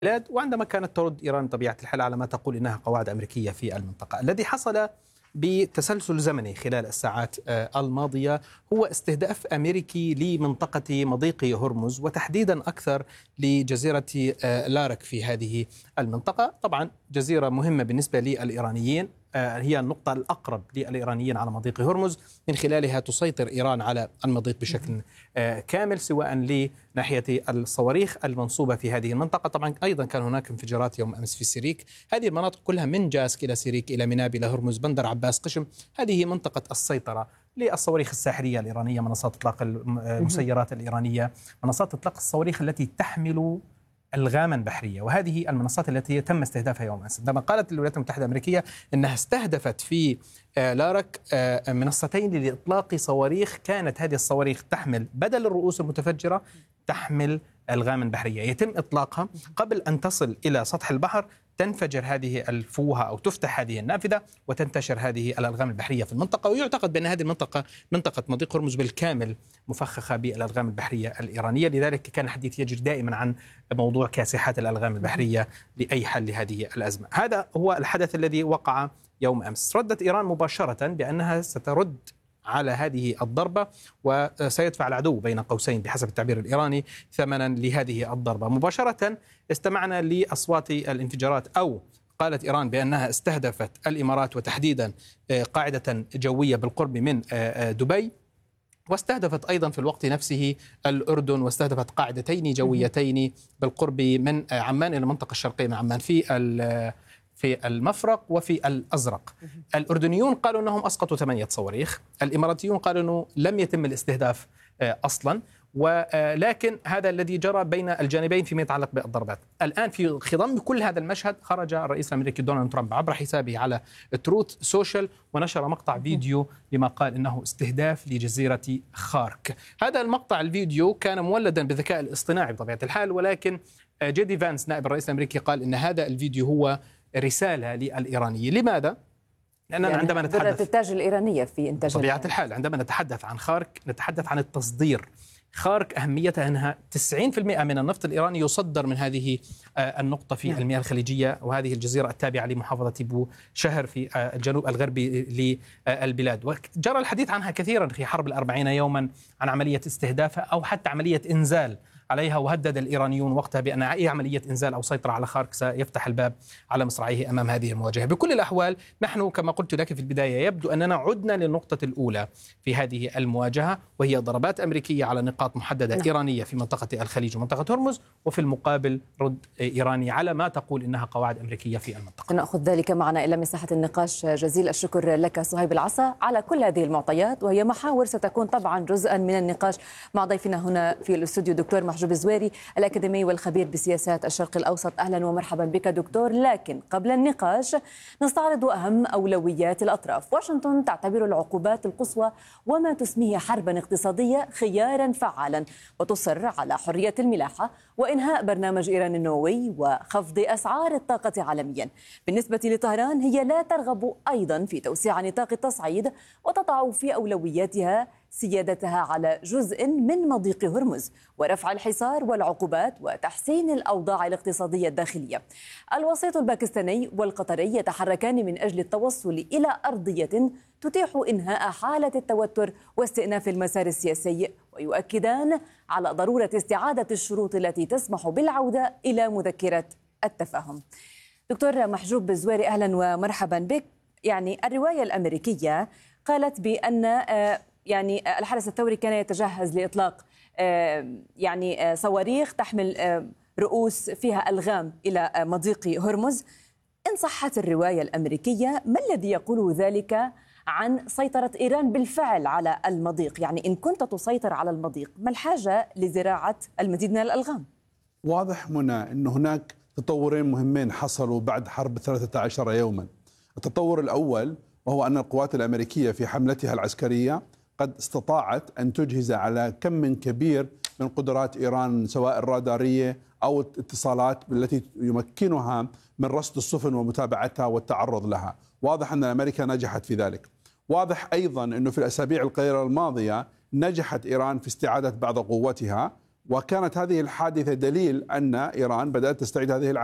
البلاد، وعندما كانت ترد إيران بطبيعة الحال على ما تقول إنها قواعد أمريكية في المنطقة. الذي حصل بتسلسل زمني خلال الساعات الماضية هو استهداف أمريكي لمنطقة مضيق هرمز، وتحديدا أكثر لجزيرة لارك في هذه المنطقة. طبعا جزيرة مهمة بالنسبة للإيرانيين، هي النقطة الأقرب للإيرانيين على مضيق هرمز، من خلالها تسيطر إيران على المضيق بشكل كامل، سواء لناحية الصواريخ المنصوبة في هذه المنطقة. طبعا أيضا كان هناك انفجارات يوم أمس في سيريك. هذه المناطق كلها من جاسك إلى سيريك إلى مناب إلى هرمز بندر عباس قشم، هذه منطقة السيطرة للصواريخ الساحلية الإيرانية، منصات إطلاق المسيرات الإيرانية، منصات إطلاق الصواريخ التي تحمل ألغاما بحرية، وهذه المنصات التي تم استهدافها يوم أمس. عندما قالت الولايات المتحدة الأمريكية أنها استهدفت في لارك منصتين لإطلاق صواريخ، كانت هذه الصواريخ تحمل بدل الرؤوس المتفجرة تحمل ألغاما بحرية يتم إطلاقها قبل أن تصل إلى سطح البحر، تنفجر هذه الفوهة أو تفتح هذه النافذة وتنتشر هذه الألغام البحرية في المنطقة. ويعتقد بأن هذه المنطقة منطقة مضيق هرمز بالكامل مفخخة بالألغام البحرية الإيرانية، لذلك كان الحديث يجري دائما عن موضوع كاسحات الألغام البحرية لأي حل لهذه الأزمة. هذا هو الحدث الذي وقع يوم أمس. ردت إيران مباشرة بأنها سترد على هذه الضربة، وسيدفع العدو بين قوسين بحسب التعبير الإيراني ثمنا لهذه الضربة. مباشرة استمعنا لأصوات الانفجارات، أو قالت إيران بأنها استهدفت الإمارات وتحديدا قاعدة جوية بالقرب من دبي، واستهدفت أيضا في الوقت نفسه الأردن، واستهدفت قاعدتين جويتين بالقرب من عمان إلى المنطقة الشرقية من عمان في المفرق وفي الأزرق. الأردنيون قالوا أنهم أسقطوا 8 صواريخ، الإماراتيون قالوا أنه لم يتم الاستهداف أصلا، ولكن هذا الذي جرى بين الجانبين فيما يتعلق بالضربات. الآن في خضم كل هذا المشهد خرج الرئيس الأمريكي دونالد ترامب عبر حسابه على تروث سوشيال ونشر مقطع فيديو لما قال إنه استهداف لجزيرة خارك. هذا المقطع الفيديو كان مولدا بالذكاء الاصطناعي بطبيعة الحال، ولكن جيدي فانس نائب الرئيس الأمريكي قال إن هذا الفيديو هو رسالة للإيرانيين. لماذا؟ لأننا يعني عندما نتحدث الإنتاج الإيرانية في إنتاج بطبيعة الحال عندما نتحدث عن خارك نتحدث عن التصدير. خارك أهميتها أنها 90% من النفط الإيراني يصدر من هذه النقطة في المياه الخليجية، وهذه الجزيرة التابعة لمحافظة بو شهر في الجنوب الغربي للبلاد. وجرى الحديث عنها كثيرا في حرب 40 يوما عن عملية استهدافها أو حتى عملية إنزال عليها، وهدد الإيرانيون وقتها بأن أي عملية إنزال أو سيطرة على خارك سيفتح الباب على مصراعيه أمام هذه المواجهة. بكل الأحوال نحن كما قلت لك في البداية يبدو أننا عدنا للنقطة الأولى في هذه المواجهة، وهي ضربات أمريكية على نقاط محددة إيرانية في منطقة الخليج ومنطقة هرمز، وفي المقابل رد إيراني على ما تقول إنها قواعد أمريكية في المنطقة. نأخذ ذلك معنا إلى مساحة النقاش. جزيل الشكر لك صهيب العصا على كل هذه المعطيات، وهي محاور ستكون طبعا جزءا من النقاش مع ضيفنا هنا في الاستوديو دكتور محجوب الزويري الأكاديمي والخبير بسياسات الشرق الأوسط. أهلا ومرحبا بك دكتور. لكن قبل النقاش نستعرض أهم أولويات الأطراف. واشنطن تعتبر العقوبات القصوى وما تسميه حربا اقتصادية خيارا فعالا، وتصر على حرية الملاحة وإنهاء برنامج إيران النووي وخفض أسعار الطاقة عالميا. بالنسبة لطهران هي لا ترغب أيضا في توسيع نطاق التصعيد، وتضع في أولوياتها سيادتها على جزء من مضيق هرمز ورفع الحصار والعقوبات وتحسين الأوضاع الاقتصادية الداخلية. الوسيط الباكستاني والقطري يتحركان من أجل التوصل إلى أرضية تتيح إنهاء حالة التوتر واستئناف المسار السياسي، ويؤكدان على ضرورة استعادة الشروط التي تسمح بالعودة إلى مذكرة التفاهم. دكتور محجوب الزويري أهلا ومرحبا بك. يعني الرواية الأمريكية قالت بأن الحرس الثوري كان يتجهز لإطلاق صواريخ تحمل رؤوس فيها ألغام إلى مضيق هرمز. إن صحت الرواية الأمريكية، ما الذي يقوله ذلك عن سيطرة إيران بالفعل على المضيق؟ يعني إن كنت تسيطر على المضيق، ما الحاجة لزراعة المزيد من الألغام؟ واضح منى أن هناك تطورين مهمين حصلوا بعد حرب 13 يوما. التطور الأول وهو أن القوات الأمريكية في حملتها العسكرية قد استطاعت أن تجهز على كم كبير من قدرات إيران، سواء الرادارية أو الاتصالات التي يمكنها من رصد السفن ومتابعتها والتعرض لها. واضح أن أمريكا نجحت في ذلك. واضح أيضا أنه في الأسابيع القليلة الماضية نجحت إيران في استعادة بعض قوتها، وكانت هذه الحادثة دليل أن إيران بدأت تستعيد هذه